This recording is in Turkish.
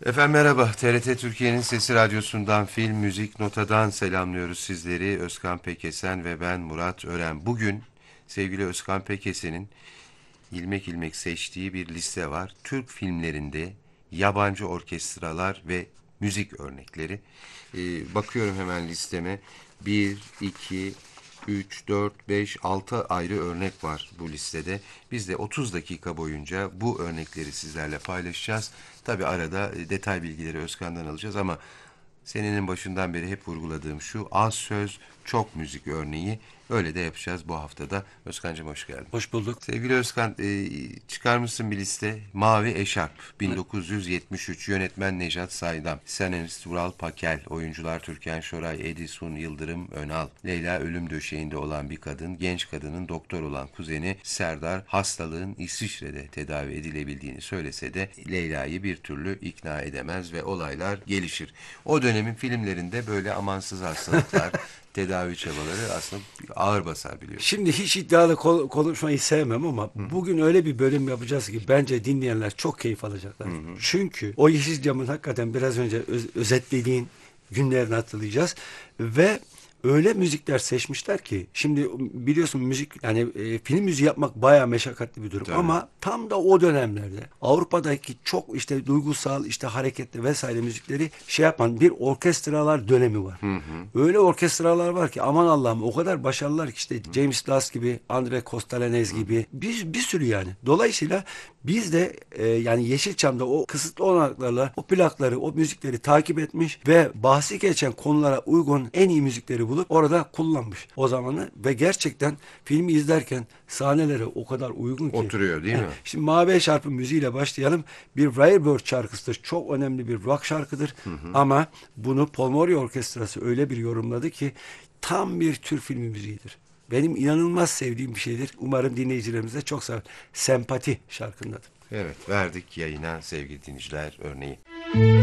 Efendim merhaba. TRT Türkiye'nin Sesi Radyosu'ndan, Film Müzik Nota'dan selamlıyoruz sizleri. Özkan Pekesen ve ben Murat Ören. Bugün sevgili Özkan Pekesen'in ilmek ilmek seçtiği bir liste var. Türk filmlerinde yabancı orkestralar ve müzik örnekleri. Bakıyorum hemen listeme. 1, 2, 3, 4, 5, 6 ayrı örnek var bu listede. Biz de 30 dakika boyunca bu örnekleri sizlerle paylaşacağız. Tabi arada detay bilgileri Özkan'dan alacağız ama senenin başından beri hep vurguladığım şu: az söz, çok müzik örneği. Öyle de yapacağız bu haftada. Özkan'cığım hoş geldin. Hoş bulduk. Sevgili Özkan, çıkarmışsın bir liste. Mavi Eşarp, 1973, yönetmen Nejat Saydam, senarist Vural Pakel, oyuncular Türkan Şoray, Edison Yıldırım Önal, Leyla ölüm döşeğinde olan bir kadın, genç kadının doktor olan kuzeni Serdar hastalığın İsviçre'de tedavi edilebildiğini söylese de Leyla'yı bir türlü ikna edemez ve olaylar gelişir. O dönemin filmlerinde böyle amansız hastalıklar, tedavi çabaları aslında ağır basar, biliyorsun. Şimdi hiç iddialı konuşmayı sevmem ama bugün öyle bir bölüm yapacağız ki bence dinleyenler çok keyif alacaklar. Çünkü o Yeşilcam'ın hakikaten biraz önce özetlediğin günlerini hatırlayacağız ve öyle müzikler seçmişler ki şimdi biliyorsun müzik yani film müziği yapmak bayağı meşakkatli bir durum. Tabii. Ama tam da o dönemlerde Avrupa'daki çok işte duygusal işte hareketli vesaire müzikleri şey yapan bir orkestralar dönemi var. Öyle orkestralar var ki aman Allah'ım o kadar başarılılar ki işte James Last gibi, Andre Kostelanez gibi bir sürü yani. Dolayısıyla biz de yani Yeşilçam'da o kısıtlı olanaklarla o plakları, o müzikleri takip etmiş ve bahsi geçen konulara uygun en iyi müzikleri bulup orada kullanmış o zamanı ve gerçekten filmi izlerken sahneleri o kadar uygun ki. Oturuyor değil mi? Şimdi Mavi Eşarp'ın müziğiyle başlayalım. Bir Firebird şarkısıdır. Çok önemli bir rock şarkıdır. Ama bunu Paul Mori Orkestrası öyle bir yorumladı ki tam bir Türk filmi müziğidir. Benim inanılmaz sevdiğim bir şeydir. Umarım dinleyicilerimiz de çok sever. Sempati şarkının adı. Evet, verdik yayına sevgili dinleyiciler örneği.